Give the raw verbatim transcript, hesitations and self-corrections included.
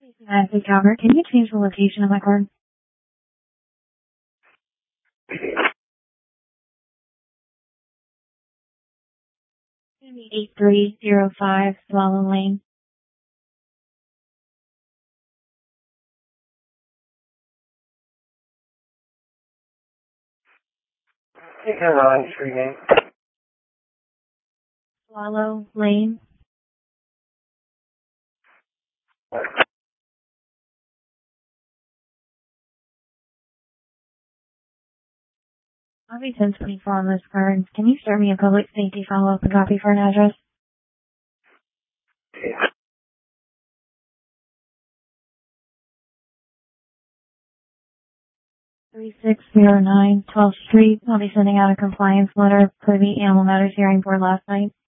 Nancy Calvert, can you change the location of my card? eight three zero five Swallow Lane. You can run street name. Swallow Lane. I'll be ten twenty-four on this card. Can you start me a public safety follow-up and copy for an address? thirty-six oh nine twelfth Street. I'll be sending out a compliance letter for the Animal Matters hearing board last night.